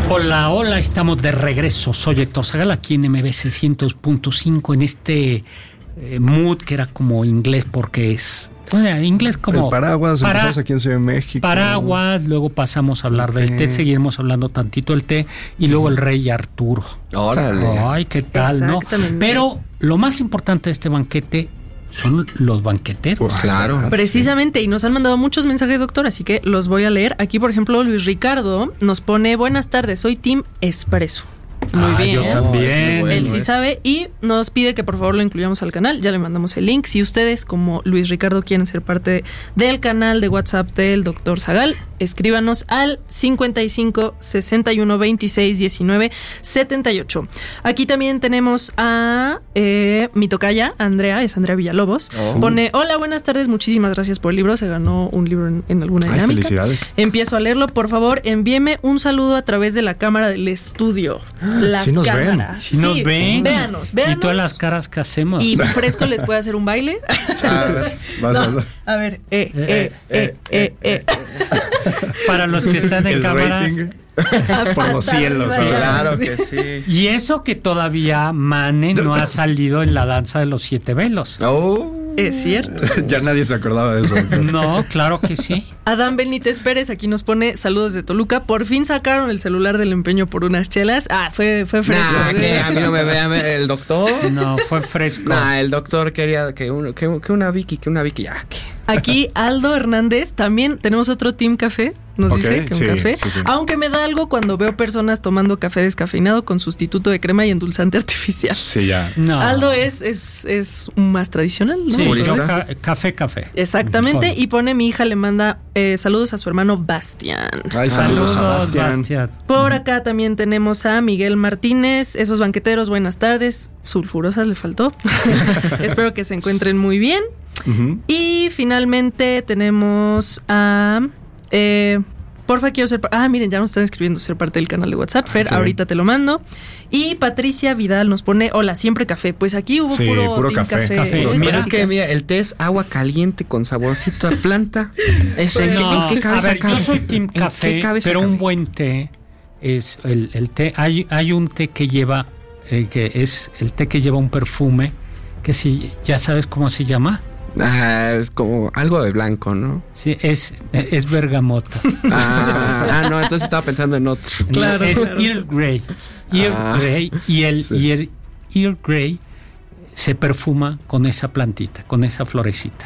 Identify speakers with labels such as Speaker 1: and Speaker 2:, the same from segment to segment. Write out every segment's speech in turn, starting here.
Speaker 1: Hola, hola, estamos de regreso. Soy Héctor Zagal, aquí en MBC 100.5 en este mood que era como inglés porque es... inglés como...
Speaker 2: El paraguas, empezamos aquí en Ciudad de México.
Speaker 1: Paraguas, luego pasamos a hablar del té, seguiremos hablando tantito del té y luego el rey Arturo.
Speaker 3: Órale.
Speaker 1: Ay, qué tal, ¿no? Pero lo más importante de este banquete son los banqueteros.
Speaker 3: Claro.
Speaker 4: Precisamente, y nos han mandado muchos mensajes, doctor, así que los voy a leer. Aquí, por ejemplo, Luis Ricardo nos pone: buenas tardes, soy Team Espresso. Muy bien.
Speaker 1: Yo también.
Speaker 4: Él sí sabe y nos pide que por favor lo incluyamos al canal. Ya le mandamos el link. Si ustedes, como Luis Ricardo, quieren ser parte del canal de WhatsApp del Dr. Zagal, escríbanos al 55 61 26 19 78. Aquí también tenemos a mi tocaya, Andrea, es Andrea Villalobos. Pone: hola, buenas tardes, muchísimas gracias por el libro. Se ganó un libro en alguna dinámica.
Speaker 2: Felicidades.
Speaker 4: Empiezo a leerlo. Por favor, envíeme un saludo a través de la cámara del estudio. La
Speaker 2: sí nos
Speaker 4: cámara.
Speaker 2: ven.
Speaker 1: Si nos ven.
Speaker 4: Véanos.
Speaker 1: Y todas las caras que hacemos.
Speaker 4: Y Fresco les puede hacer un baile.
Speaker 2: A ver,
Speaker 4: A ver,
Speaker 1: Para los que están en cámaras.
Speaker 2: Por los cielos.
Speaker 3: Claro que sí.
Speaker 1: Y eso que todavía Mane no ha salido en la danza de los 7 velos.
Speaker 4: Es cierto.
Speaker 2: Ya nadie se acordaba de eso.
Speaker 1: No, claro que sí.
Speaker 4: Adán Benítez Pérez aquí nos pone: saludos de Toluca. Por fin sacaron el celular del empeño por unas chelas. Fue fresco.
Speaker 3: Que a mí no me vea el doctor.
Speaker 1: No, fue fresco.
Speaker 3: El doctor quería que una Vicky.
Speaker 4: Aquí Aldo Hernández, también tenemos otro Team Café. Nos dice que un café.
Speaker 2: Sí.
Speaker 4: Aunque me da algo cuando veo personas tomando café descafeinado con sustituto de crema y endulzante artificial.
Speaker 2: Sí, ya.
Speaker 1: No.
Speaker 4: Aldo es más tradicional, ¿no?
Speaker 1: Sí,
Speaker 4: Entonces,
Speaker 1: café.
Speaker 4: exactamente.
Speaker 1: Son.
Speaker 4: Y pone: mi hija le manda saludos a su hermano Bastián.
Speaker 2: Ay, saludos a Bastián.
Speaker 4: Por acá también tenemos a Miguel Martínez. Esos banqueteros, buenas tardes. Sulfurosas le faltó. Espero que se encuentren muy bien.
Speaker 2: Uh-huh.
Speaker 4: Y finalmente tenemos a... porfa, quiero ser... miren, ya nos están escribiendo ser parte del canal de WhatsApp. Fer, ahorita te lo mando. Y Patricia Vidal nos pone: hola, siempre café. Pues aquí hubo puro
Speaker 2: café.
Speaker 3: Mira, el té es agua caliente con saborcito a planta. ¿En qué cabe?
Speaker 1: A ver, yo soy team café, pero un buen té es el té. Hay un té que lleva, que es el té que lleva un perfume, que si ya sabes cómo se llama.
Speaker 3: Es como algo de blanco, ¿no?
Speaker 1: Sí, es bergamota.
Speaker 3: No, entonces estaba pensando en otro.
Speaker 4: Claro,
Speaker 1: es Earl Grey. Grey y el Earl Grey se perfuma con esa plantita, con esa florecita.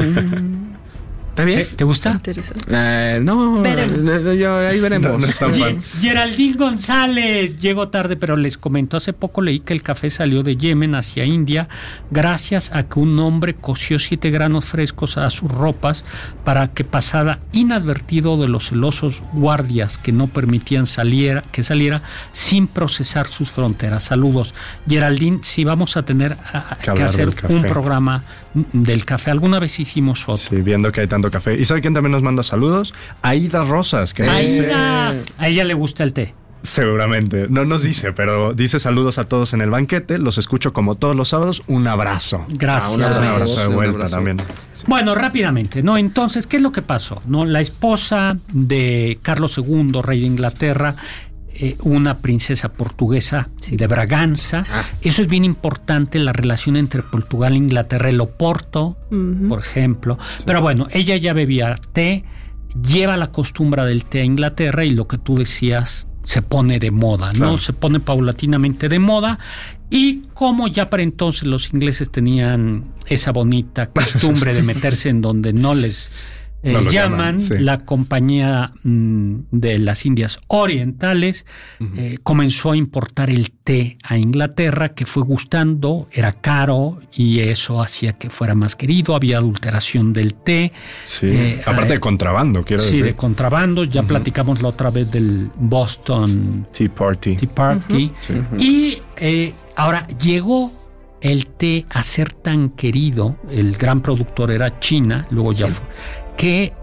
Speaker 3: ¿Está bien?
Speaker 1: ¿Te gusta?
Speaker 4: Interesante.
Speaker 3: No,
Speaker 4: Veremos.
Speaker 3: Ahí veremos.
Speaker 2: No es tan fan.
Speaker 1: Geraldine González llegó tarde, pero les comento: hace poco leí que el café salió de Yemen hacia India gracias a que un hombre coció 7 granos frescos a sus ropas para que pasara inadvertido de los celosos guardias que no permitían que saliera sin procesar sus fronteras. Saludos, Geraldine. Si vamos a tener que hacer un programa del café. Alguna vez hicimos otro.
Speaker 2: Sí, viendo que hay tanto café. ¿Y sabe quién también nos manda saludos? Aida Rosas. Que
Speaker 1: Aida. A ella le gusta el té.
Speaker 2: Seguramente. No nos dice, pero dice: saludos a todos en el banquete. Los escucho como todos los sábados. Un abrazo.
Speaker 1: Gracias.
Speaker 2: Un abrazo de vuelta también.
Speaker 1: Bueno, rápidamente, ¿no? Entonces, ¿qué es lo que pasó? ¿No? La esposa de Carlos II, rey de Inglaterra, una princesa portuguesa de Braganza. Eso es bien importante, la relación entre Portugal e Inglaterra, el Oporto, por ejemplo. Pero bueno, ella ya bebía té, lleva la costumbre del té a Inglaterra y lo que tú decías, se pone de moda, ¿no? Claro. Se pone paulatinamente de moda. Y como ya para entonces los ingleses tenían esa bonita costumbre de meterse en donde no les... llaman la Compañía de las Indias Orientales, comenzó a importar el té a Inglaterra, que fue gustando, era caro y eso hacía que fuera más querido, había adulteración del té.
Speaker 2: Sí, aparte de contrabando, quiero decir.
Speaker 1: Sí, de contrabando, ya platicamos la otra vez del Boston
Speaker 2: Tea Party.
Speaker 1: Sí. Y ahora llegó el té a ser tan querido, el gran productor era China, luego ya fue, que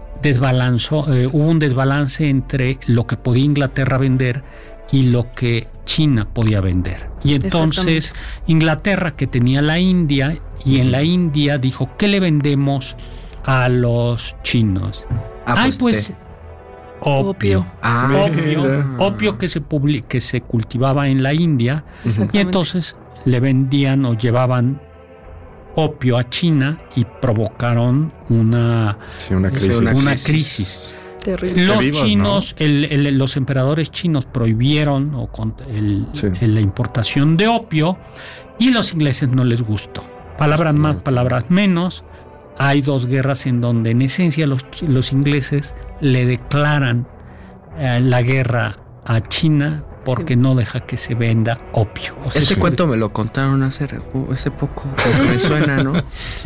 Speaker 1: hubo un desbalance entre lo que podía Inglaterra vender y lo que China podía vender. Y entonces Inglaterra, que tenía la India, y en la India dijo: ¿qué le vendemos a los chinos?
Speaker 3: Pues
Speaker 1: opio.
Speaker 3: Mira.
Speaker 1: Opio que se cultivaba en la India, y entonces le vendían o llevaban opio a China y provocaron una crisis.
Speaker 4: Terrible.
Speaker 1: Los
Speaker 2: vivos,
Speaker 1: chinos, los emperadores chinos prohibieron la importación de opio, y los ingleses no les gustó. Palabras más, palabras menos. Hay 2 guerras en donde en esencia los ingleses le declaran la guerra a China porque no deja que se venda opio. O sea,
Speaker 3: cuento me lo contaron hace poco. Me suena, ¿no?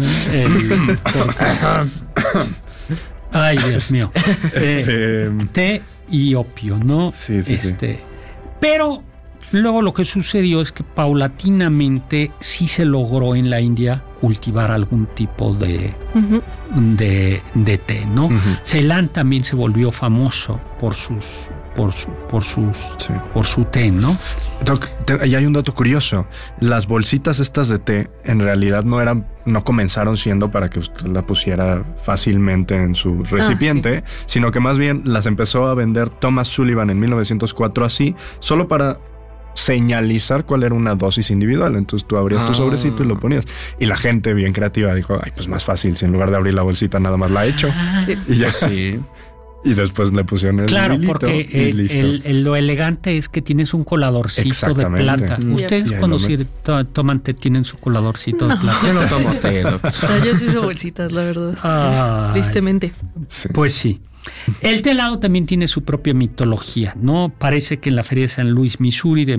Speaker 1: Ay, Dios mío. Té y opio, ¿no?
Speaker 2: Sí.
Speaker 1: Pero luego lo que sucedió es que paulatinamente sí se logró en la India cultivar algún tipo de té, ¿no? Ceilán también se volvió famoso por su té, ¿no?
Speaker 2: Doc, y hay un dato curioso. Las bolsitas estas de té en realidad no comenzaron siendo para que usted la pusiera fácilmente en su recipiente, sino que más bien las empezó a vender Thomas Sullivan en 1904 así, solo para señalizar cuál era una dosis individual. Entonces tú abrías tu sobrecito y lo ponías. Y la gente bien creativa dijo, ay, pues más fácil, si en lugar de abrir la bolsita nada más la echo. Y ya. Sí. Y después le pusieron el hilito,
Speaker 1: porque lo elegante es que tienes un coladorcito de planta. Ustedes cuando toman té tienen su coladorcito de planta.
Speaker 3: Yo no tomo té, doctor.
Speaker 4: Yo sí uso bolsitas, la verdad. Tristemente.
Speaker 2: Sí.
Speaker 1: Pues sí. El té helado también tiene su propia mitología, ¿no? Parece que en la Feria de San Luis, Missouri, de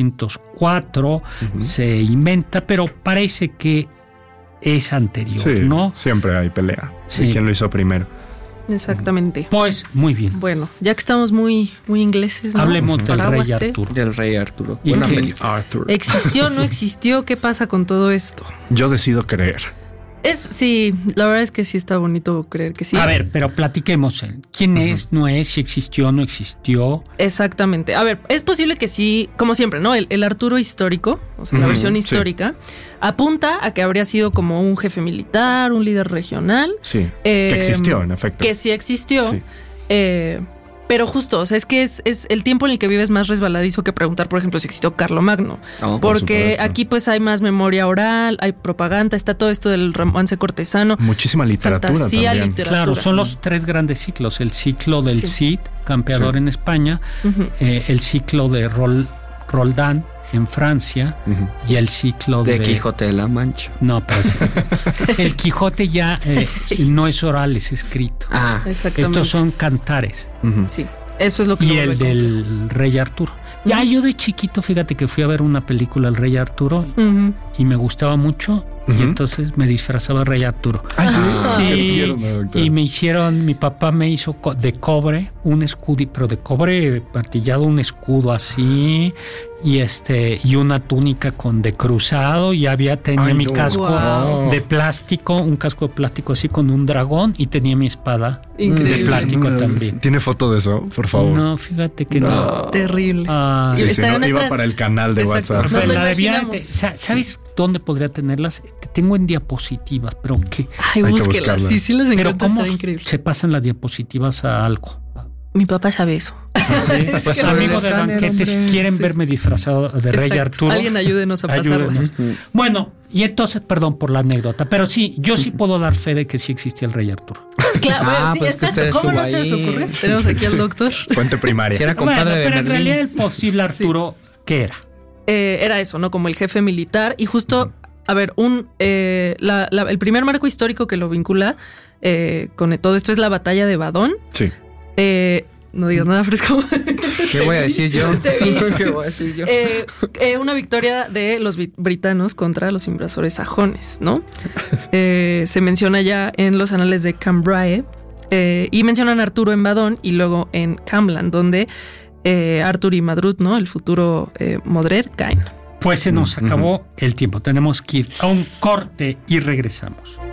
Speaker 1: 1904 se inventa, pero parece que es anterior, ¿no?
Speaker 2: Siempre hay pelea. Sí. ¿Quién lo hizo primero?
Speaker 4: Exactamente.
Speaker 1: Pues muy bien.
Speaker 4: Bueno, ya que estamos muy ingleses, ¿no?
Speaker 1: Hablemos del rey Arturo.
Speaker 3: Del rey Arturo.
Speaker 1: Buena
Speaker 3: película.
Speaker 2: Arthur.
Speaker 4: ¿Existió o no existió? ¿Qué pasa con todo esto?
Speaker 2: Yo decido creer.
Speaker 4: Sí, la verdad es que sí está bonito creer que sí.
Speaker 1: A ver, pero platiquemos. ¿Quién es, no es, si existió o no existió?
Speaker 4: Exactamente. A ver, es posible que sí, como siempre, ¿no? El Arturo histórico, o sea, la versión histórica, apunta a que habría sido como un jefe militar, un líder regional.
Speaker 2: Sí, que existió, en efecto.
Speaker 4: Que sí existió. Sí. Pero justo, o sea, es que es el tiempo en el que vives más resbaladizo que preguntar, por ejemplo, si existió Carlomagno. Porque aquí pues hay más memoria oral, hay propaganda, está todo esto del romance cortesano.
Speaker 2: Muchísima literatura
Speaker 4: fantasía,
Speaker 2: también.
Speaker 4: Literatura.
Speaker 1: Claro, son los 3 grandes ciclos. El ciclo del Cid, campeador en España, el ciclo de Roldán en Francia y el ciclo de
Speaker 3: Quijote de la Mancha.
Speaker 1: No, pero el Quijote ya no es oral, es escrito.
Speaker 4: Exactamente.
Speaker 1: Estos son cantares.
Speaker 4: Sí, eso es lo que
Speaker 1: y el del rey Arturo. Ya yo de chiquito, fíjate que fui a ver una película, El Rey Arturo, y me gustaba mucho. Y entonces me disfrazaba de Rey Arturo. Sí, y mi papá me hizo de cobre un escudo, pero de cobre martillado, un escudo así, y una túnica de cruzado, y tenía mi casco de plástico, un casco de plástico así con un dragón, y tenía mi espada de plástico también.
Speaker 2: ¿Tiene foto de eso, por favor?
Speaker 1: No, fíjate que no.
Speaker 4: Terrible.
Speaker 2: Iba para el canal de WhatsApp.
Speaker 1: ¿Sabes dónde podría tenerlas? Tengo en diapositivas, pero ¿qué?
Speaker 4: Ay, búsquelas. Sí, les encanta.
Speaker 1: Pero ¿cómo
Speaker 4: increíble.
Speaker 1: se pasan las diapositivas a algo?
Speaker 4: Mi papá sabe eso.
Speaker 1: Sí. Pues amigos de banquete, si quieren verme disfrazado de Rey Arturo,
Speaker 4: alguien ayúdenos a pasarlas.
Speaker 1: Bueno, y entonces, perdón por la anécdota, pero sí, yo sí puedo dar fe de que sí existía el Rey Arturo.
Speaker 4: Claro, sí,
Speaker 3: pues
Speaker 4: exacto. ¿Cómo no se les ocurre? Tenemos aquí al doctor.
Speaker 2: Fuente primaria.
Speaker 3: Si era compadre de
Speaker 1: pero en
Speaker 3: Merlín.
Speaker 1: realidad el posible Arturo, ¿qué era?
Speaker 4: Era eso, ¿no? Como el jefe militar. Y justo, a ver, el primer marco histórico que lo vincula con todo esto es la batalla de Badón.
Speaker 2: Sí.
Speaker 4: No digas nada fresco.
Speaker 3: ¿Qué voy a decir yo?
Speaker 4: Una victoria de los britanos contra los invasores sajones, ¿no? Se menciona ya en los anales de Cambrai y mencionan a Arturo en Badón y luego en Camlan, donde Artur y Madrut, ¿no? El futuro Modred, caen.
Speaker 1: Pues se nos acabó el tiempo. Tenemos que ir a un corte y regresamos.